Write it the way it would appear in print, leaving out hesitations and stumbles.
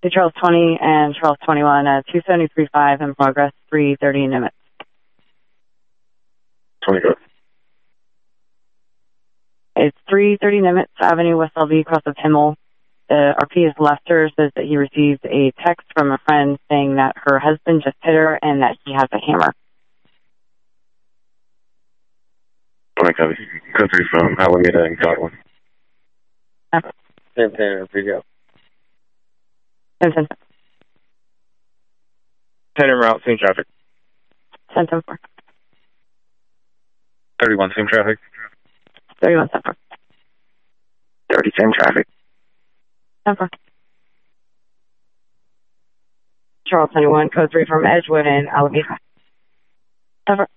to Charles 20 and Charles 21, 273.5 in progress, 330 Nimitz. 20 go. It's 330 Nimitz Avenue, West LV, across of Himmel. The RP is Lester, says that he received a text from a friend saying that her husband just hit her and that he has a hammer. 20 copy. Code 3 from Alameda and Godwin. Same thing, we go. 10-10. 10 en route, same traffic. 10-4. 31, same traffic. 31, 10-4. 30, same traffic. 10-4. Charles 21, code 3 from Edgewood and Alameda. 10-4.